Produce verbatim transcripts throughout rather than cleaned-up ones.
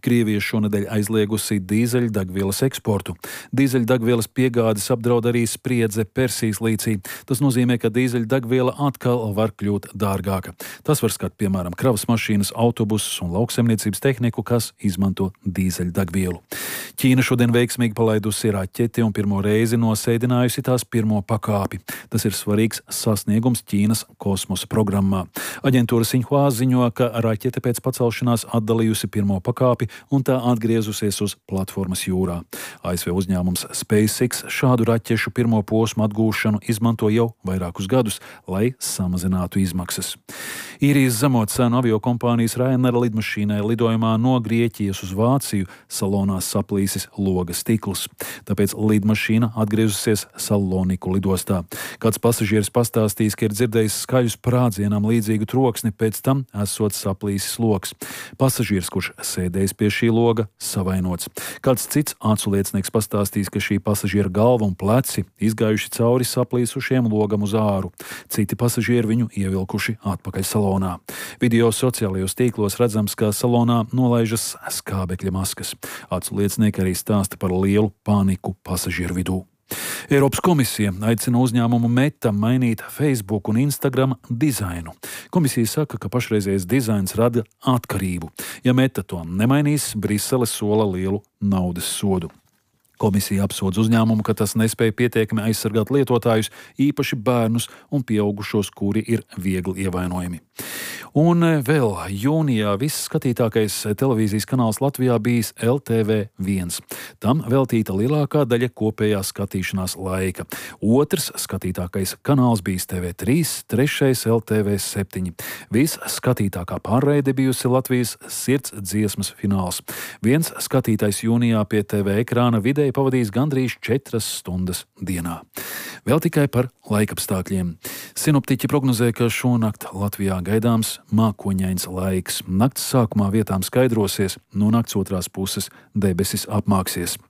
Krievija šonedēļ aizliegusi dīzeļdegvielas eksportu. Dīzeļdegvielas piegādes apdraud arī spriedze Persijas līcī. Tas nozīmē, ka dīzeļdegviela atkal var kļūt dārgāka. Tas var skart, piemēram, kravas mašīnas, autobusus un lauksaimniecības tehniku, kas izmanto dīzeļdegvielu. Ķīna šodien veiksmīgi palaidusi raķeti un pirmo reizi nosēdinājusi tās pirmo pakāpi. Tas ir svarīgs sasniegums Ķīnas kosmosa programmā. Aģentūra Sinhua ziņo, ka raķete pēc pacelšanās atdalījusi pirmo pakāpi un tā atgriezusies uz platformas jūrā. A S V uzņēmums SpaceX šādu raķešu pirmo posmu atgūšanu izmanto jau vairākus gadus, lai samazinātu izmaksas. Īrijas zemo cenu aviokompānijas Ryanair lidmašīnai lidojumā no Grieķijas uz Vāciju salonā saplīsis loga stikls. Tāpēc lidmašīna atgriezusies Saloniku lidostā. Kāds pasažieris pastāstījis, ka ir dzirdējis skaļus sprādzienam līdzīgu troksni, pēc tam esot saplīsis logs. Pasažieris, kurš sēdējis pie šī loga, savainots. Kāds cits aculiecinieks pastāstījis, ka šī pasažiera galva un pleci izgājuši cauri saplīsušiem logam uz āru. Citi pasažieri viņu ievilkuši atpakaļ salonā. Video sociālajos tīklos redzams, ka salonā nolaižas skābekļa maskas. Aculiecinieki arī stāsta par lielu paniku pasažieru vidū. Eiropas komisija aicina uzņēmumu Meta mainīt Facebook un Instagram dizainu. Komisija saka, ka pašreizējais dizains rada atkarību. Ja Meta to nemainīs, Brisele sola lielu naudas sodu. Komisija apsūdz uzņēmumu, ka tas nespēja pietiekami aizsargāt lietotājus, īpaši bērnus un pieaugušos, kuri ir viegli ievainojami. Un vēl jūnijā viss skatītākais televīzijas kanāls Latvijā bijis L T V viens. Tam veltīta lielākā daļa kopējā skatīšanās laika. Otrs skatītākais kanāls bijis T V trīs, trešais L T V septiņi. Viss skatītākā pārraide bijusi Latvijas sirds dziesmas fināls. Viens skatītājs jūnijā pie T V ekrāna vidēji pavadījis gandrīz četras stundas dienā. Vēl tikai par laikapstākļiem. Sinoptiķi prognozē, ka šonakt Latvijā gaidāms mākoņains laiks. Nakts sākumā vietām skaidrosies, no nakts otrās puses debesis apmāksies.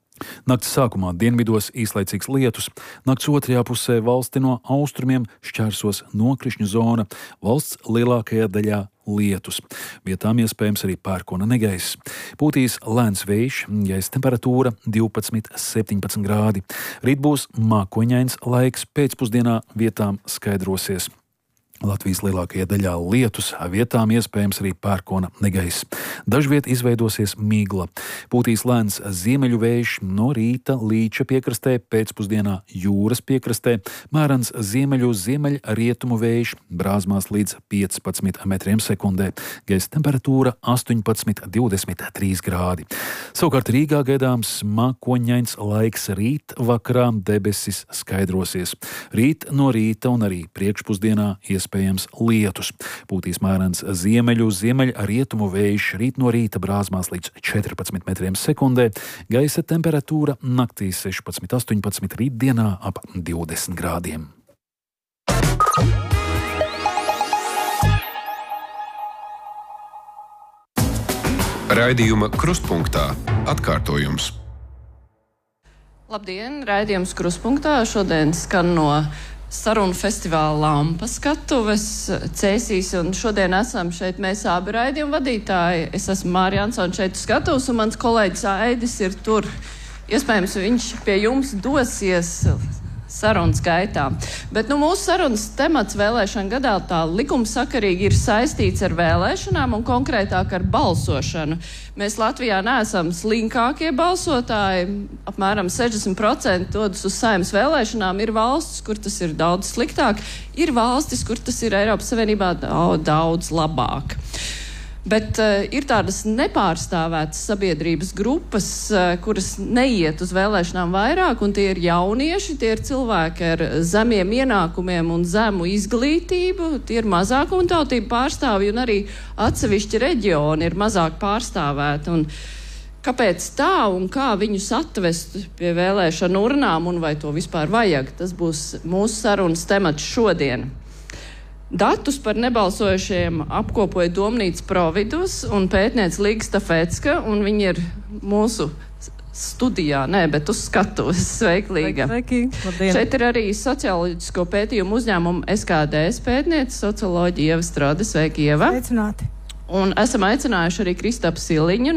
Nakts sākumā dienvidos īslaicīgs lietus, nakts otrajā pusē valsti no austrumiem šķērsos nokrišņu zona, valsts lielākajā daļā lietus. Vietām iespējams arī pērkona negaiss. Pūtīs lēns vējš, gaisa temperatūra divpadsmit līdz septiņpadsmit grādi. Rīt būs mākoņains laiks, pēcpusdienā vietām skaidrosies. Latvijas lielākajā daļā lietus, vietām iespējams arī pērkona negaiss. Dažviet izveidosies migla. Pūtīs lēns ziemeļu vējš no rīta Līča piekrastē, pēcpusdienā jūras piekrastē, mērens ziemeļu ziemeļrietumu vējš, brāzmās līdz piecpadsmit metriem sekundē. Gaisa temperatūra astoņpadsmit līdz divdesmit trīs grādi. Savukārt Rīgā gaidāms mākoņains laiks, rīt vakarā debesis skaidrosies. Rīt no rīta un arī priekšpusdienā iespējams Iespējams lietus. Pūtīs mērens ziemeļu, ziemeļrietumu vējš, rīt no rīta brāzmās līdz četrpadsmit metriem sekundē, gaisa temperatūra naktī sešpadsmit līdz astoņpadsmit, rītdienā ap divdesmit grādiem. Raidījuma Krustpunktā atkārtojums. Labdien, raidījums Krustpunktā šodien skan no sarunu festivāla Lampa skatuves Cēsīs, un šodien esam šeit mēs abi raidījumu vadītāji. Es esmu Mārija Ansone šeit skatuves, un mans kolēģis Aidis ir tur. Iespējams, viņš pie jums dosies sarunas gaitā. Bet nu, mūsu sarunas temats vēlēšana gadā tā likumsakarīgi ir saistīts ar vēlēšanām un konkrētāk ar balsošanu. Mēs Latvijā neesam slinkākie balsotāji, apmēram sešdesmit procenti dodas uz Saeimas vēlēšanām. Ir valstis, kur tas ir daudz sliktāk, ir valstis, kur tas ir Eiropas Savienībā daudz labāk. Bet uh, ir tādas nepārstāvētas sabiedrības grupas, uh, kuras neiet uz vēlēšanām vairāk, un tie ir jaunieši, tie ir cilvēki ar zemiem ienākumiem un zemu izglītību, tie ir mazākumtautību pārstāvji, un arī atsevišķi reģioni ir mazāk pārstāvēti. Un kāpēc tā un kā viņus atvest pie vēlēšanu urnām, un vai to vispār vajag, tas būs mūsu sarunas temats šodien. Datus par nebalsojušiem apkopoja Domnīca Providus un pētniece Līga Stafecka, un viņi ir mūsu studijā, nē, bet uz skatuves. Sveiki, Līga. Sveiki, labdien. Šeit ir arī socioloģisko pētījumu uzņēmumu S K D S pētniece, socioloģija Ieva Strode. Sveiki, Ieva. Sveicināti. Un esam aicinājuši arī Kristapu Siliņu